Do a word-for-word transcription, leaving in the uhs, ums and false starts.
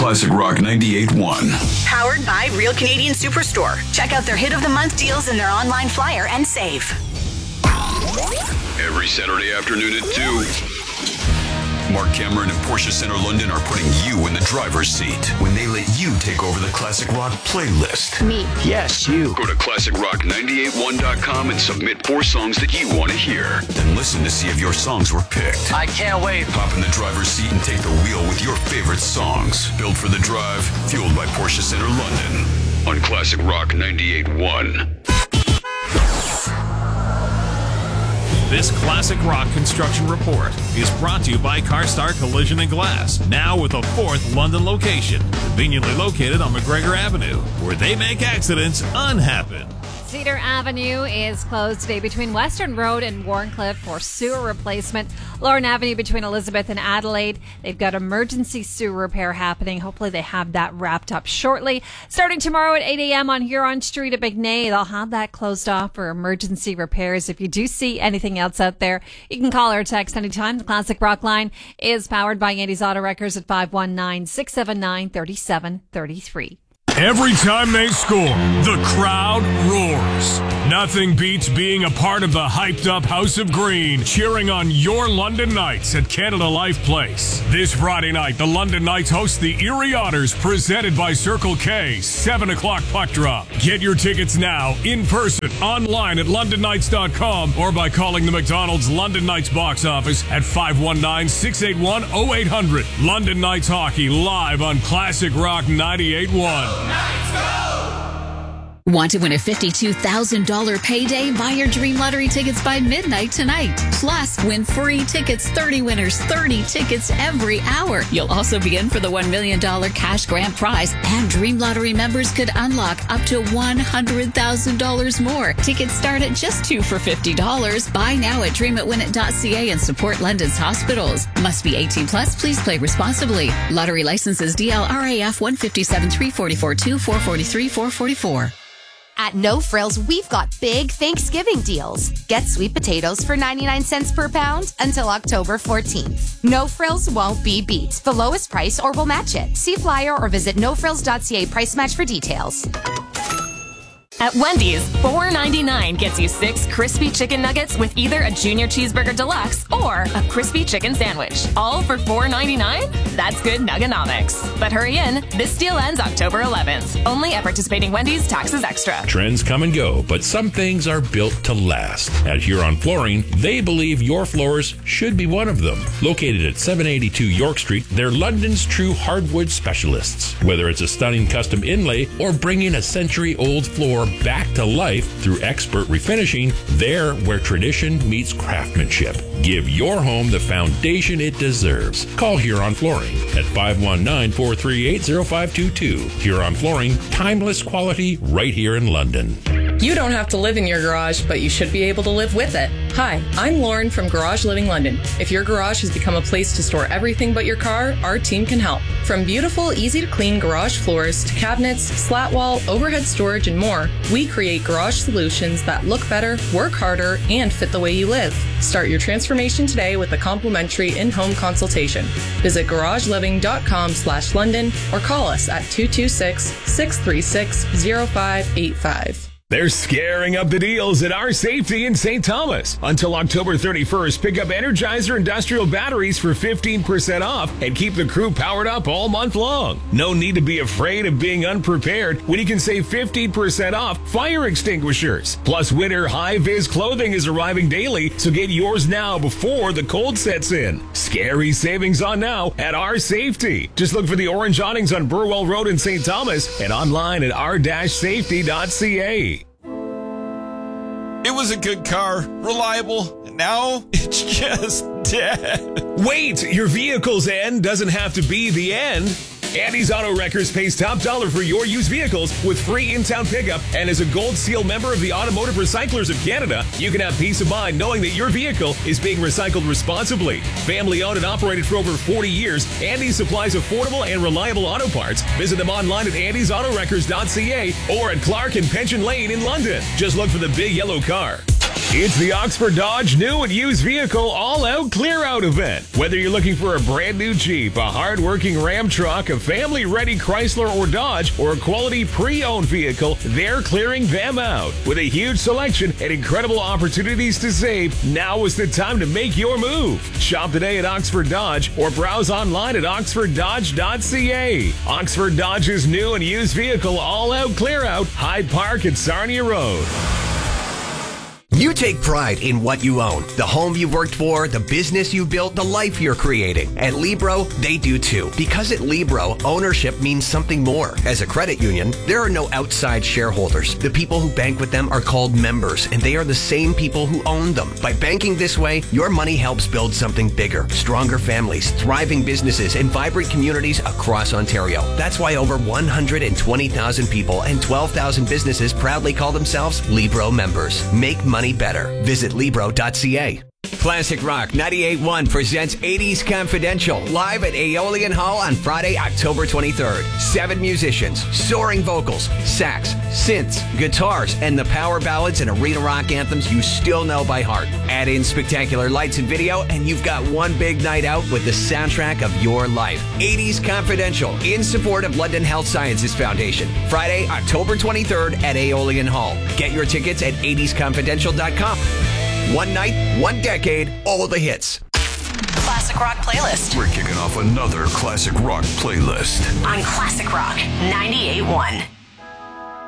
Classic Rock ninety-eight point one. Powered by Real Canadian Superstore. Check out their Hit of the Month deals in their online flyer and save. Every Saturday afternoon at two. Mark Cameron and Porsche Center London are putting you in the driver's seat when they let you take over the Classic Rock playlist. Me. Yes, you. Go to classic rock nine eight one dot com and submit four songs that you want to hear. Then listen to see if your songs were picked. I can't wait. Hop in the driver's seat and take the wheel with your favorite songs. Built for the drive, fueled by Porsche Center London. On Classic Rock ninety-eight point one. This Classic Rock Construction Report is brought to you by CarStar Collision and Glass, now with a fourth London location, conveniently located on McGregor Avenue, where they make accidents unhappen. Cedar Avenue is closed today between Western Road and Warncliffe for sewer replacement. Lauren Avenue between Elizabeth and Adelaide, they've got emergency sewer repair happening. Hopefully they have that wrapped up shortly. Starting tomorrow at eight a.m. on Huron Street at McNay, they'll have that closed off for emergency repairs. If you do see anything else out there, you can call or text anytime. The Classic Rock line is powered by Andy's Auto Wreckers at five one nine, six seven nine, three seven three three. Every time they score, the crowd roars. Nothing beats being a part of the hyped-up House of Green, cheering on your London Knights at Canada Life Place. This Friday night, the London Knights host the Erie Otters, presented by Circle K, seven o'clock puck drop. Get your tickets now, in person, online at london knights dot com, or by calling the McDonald's London Knights box office at five one nine, six eight one, oh eight hundred. London Knights Hockey, live on Classic Rock ninety-eight point one. Want to win a fifty-two thousand dollars payday? Buy your Dream Lottery tickets by midnight tonight. Plus, win free tickets, thirty winners, thirty tickets every hour. You'll also be in for the one million dollars cash grand prize, and Dream Lottery members could unlock up to one hundred thousand dollars more. Tickets start at just two for fifty dollars. Buy now at dream it win it dot c a and support London's hospitals. Must be eighteen plus. Please play responsibly. Lottery licenses D L R A F one five seven, three four four two, four four three, four four four. At No Frills, we've got big Thanksgiving deals. Get sweet potatoes for ninety-nine cents per pound until October fourteenth. No Frills won't be beat. The lowest price or we'll match it. See flyer or visit no frills dot c a price match for details. At Wendy's, four ninety-nine gets you six crispy chicken nuggets with either a junior cheeseburger deluxe or a crispy chicken sandwich. All for four ninety-nine? That's good nuggonomics. But hurry in, this deal ends October eleventh. Only at participating Wendy's, taxes extra. Trends come and go, but some things are built to last. At Huron Flooring, they believe your floors should be one of them. Located at seven eighty-two York Street, they're London's true hardwood specialists. Whether it's a stunning custom inlay or bringing a century-old floor back to life through expert refinishing, they're where tradition meets craftsmanship. Give your home the foundation it deserves. Call Huron Flooring at five one nine, four three eight, zero five two two. Huron Flooring, timeless quality right here in London. You don't have to live in your garage, but you should be able to live with it. Hi, I'm Lauren from Garage Living London. If your garage has become a place to store everything but your car, our team can help. From beautiful, easy-to-clean garage floors to cabinets, slat wall, overhead storage, and more, we create garage solutions that look better, work harder, and fit the way you live. Start your transformation today with a complimentary in-home consultation. Visit garage living dot com slash London or call us at two two six, six three six, zero five eight five. They're scaring up the deals at Our Safety in Saint Thomas. Until October thirty-first, pick up Energizer industrial batteries for fifteen percent off and keep the crew powered up all month long. No need to be afraid of being unprepared when you can save fifteen percent off fire extinguishers. Plus, winter high-vis clothing is arriving daily, so get yours now before the cold sets in. Scary savings on now at Our Safety. Just look for the orange awnings on Burwell Road in Saint Thomas and online at r dash safety dot c a. It was a good car, reliable, and now it's just dead. Wait, your vehicle's end doesn't have to be the end. Andy's Auto Wreckers pays top dollar for your used vehicles with free in-town pickup, and as a Gold Seal member of the Automotive Recyclers of Canada, you can have peace of mind knowing that your vehicle is being recycled responsibly. Family owned and operated for over forty years, Andy supplies affordable and reliable auto parts. Visit them online at andys auto wreckers dot c a or at Clark and Pension Lane in London. Just look for the big yellow car. It's the Oxford Dodge new and used vehicle all-out clear-out event. Whether you're looking for a brand new Jeep, a hard-working Ram truck, a family-ready Chrysler or Dodge, or a quality pre-owned vehicle, they're clearing them out. With a huge selection and incredible opportunities to save, now is the time to make your move. Shop today at Oxford Dodge or browse online at oxford dodge dot c a. Oxford Dodge's new and used vehicle all-out clear-out, Hyde Park at Sarnia Road. You take pride in what you own. The home you've worked for, the business you built, the life you're creating. At Libro, they do too. Because at Libro, ownership means something more. As a credit union, there are no outside shareholders. The people who bank with them are called members, and they are the same people who own them. By banking this way, your money helps build something bigger. Stronger families, thriving businesses, and vibrant communities across Ontario. That's why over one hundred twenty thousand people and twelve thousand businesses proudly call themselves Libro members. Make money better. Visit libro dot c a. Classic Rock ninety-eight point one presents eighties Confidential live at Aeolian Hall on Friday, October twenty-third. Seven musicians, soaring vocals, sax, synths, guitars, and the power ballads and arena rock anthems you still know by heart. Add in spectacular lights and video, and you've got one big night out with the soundtrack of your life. eighties Confidential, in support of London Health Sciences Foundation. Friday, October twenty-third at Aeolian Hall. Get your tickets at eighties confidential dot com. One night, one decade, all the hits. Classic Rock Playlist. We're kicking off another Classic Rock playlist On Classic Rock ninety-eight point one.